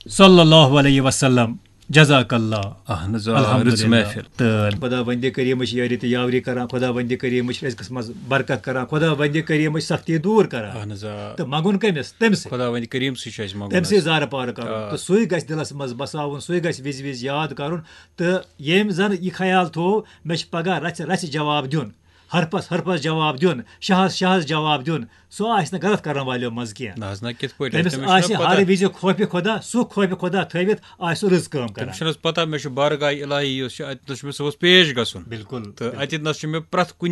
sallallahu alaihi wasallam jazakallah महफिल तो खुदा वंदे करीम यारी तो यावरी करान खुदा वंदे करीम मज बरकत करान खुदा वंदे करीम सख्ती दूर करान तो मगुन कमिस तमस खुदा वंदे करीम तमस जार पार कर तो सुई गस दिलस मज बसावन सुई गस विज विज याद करन तो येम जन ये ख्याल थो मे पगह रच रच जवाब दिन हरपस जवाब दिन शहस जवाब दिन सो आस गलत कर वालों मज कह हर विज खोफ खुदा सह खोफ खुदा थवित आस रज कम कर पता मे बारगाह इलाही पेश गसन बिल्कुल तो अत मे प्रथ कुन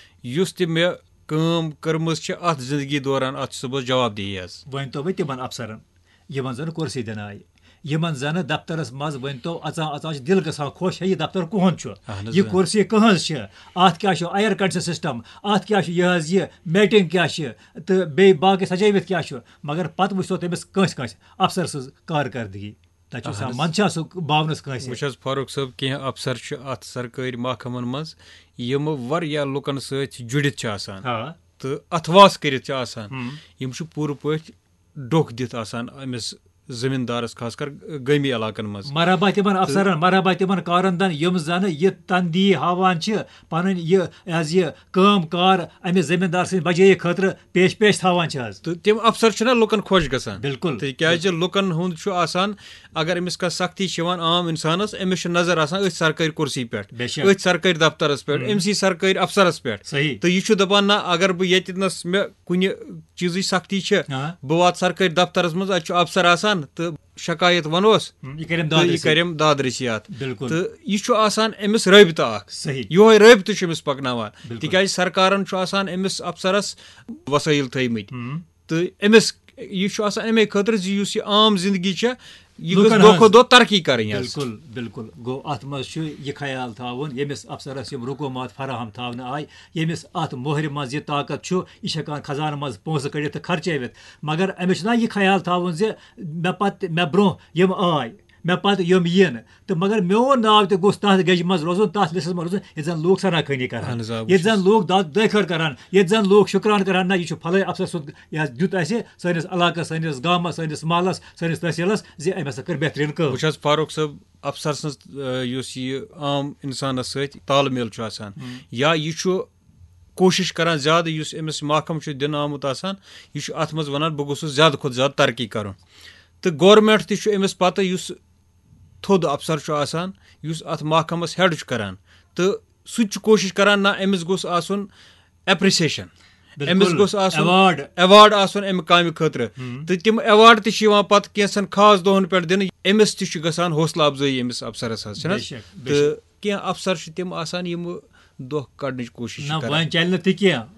मे काम कर्म अत जिंदगी दौरान अत जवाब दी वन तो तिमन अफसरन यमन जन कुर्सी दिन आय यमन जन दफ्तरस मज वन तो अचान अचान दिल गसान खुश है यह दफ्तर कहन यह कुर्सी कहज अत क्या एयर कंडीशन सिस्टम अत क्या यह मैटिंग क्या तो बे बाकी सजावित क्या मगर पत वो तमिस कंस अफसर सज कारकर्दगी मन बावनस कंस फारूक साहब कह अफसर अत सरकारी महकमन मज यम वारिया लुकन सत जुड़ित तो अथवास करित पूर पठ डोख दित अमिस जमींदारस खासकर गमी इलाकन मज मरहबा तिमन अफसरन मरहबा तिमन कारंदन यम जन यह तंदी हावान पन यह काम कार अमिस जमींदार सद बजाई खतर पेश पेश थावान तो तिम अफसर लुकन खुश गसान बिल्कुल क्या लुकन हुंद अगर अमिस का सख्ती आम इंसानस अमिस नजर आसान सरकारी कुर्सी पे सरकारी दफ्तरस पे अमसी सरकारी अफसरस पे तो यह दपान ना अगर बह यस मे कुन चीज सख्ती बह वात सरकारी दफ्तरस मज अफसर आसान तो शिकायत वनोस करम दादरसियात तो यह अमिस रबिता योह रबित पकनावान तिक सरकारन अमिस अफसरस वसाइल थमत तो अमिस यह अमे खतर आम जिंदगी यह दो दो तरक्की कर बिल्कुल बिल्कुल गो अत मज यह ख्याल थावन यमिस अफसरस रुकूमत फराहम थावन आय यमिस अत मोहर मज यह ताकत यह खजान मज पोस कड़ित खर्चवित मगर अमिस ना यह ख्याल थावन जे मे ब्रोह यम आय मे पत यम यन तो मगर मोन नाव तो गोस तथ गज मज रोजन तथ लिस्ट मज रोजन ये जन लोग सना खनी करान ये जन लोग दखर करान ये जन लोग शुक्रान करान ना यह फल अफसर सुद दुत सनिस इलाकस सनिस गामस सनिस महलस सनिस तहसीलस जे अम हसा कर बेहतरीन कम फारूक साहब अफसर सज आम इंसान सत तालमेल या यह कोशिश करान ज्यादा अमिस महकम दिन आमुत यह अत मज वन बह गोस ज्यादा खुद ज्यादा तरक्की कर तो गवर्नमेंट तमिस पता थोद अफसर अत महकमस हेड करान तो सह कोशिश करान ना अमिस गोस आसन एप्रिसिएशन अमिस गोस अवार्ड आसन अमि कामि खतर तो तिम अवार्ड पत कैंसन खास दोहन पे दिन अमिस गसान हौसला अफजाई अमिस अफसरस तो क्या अफसर तिम आसान यम दोह कड़न कोशिश चल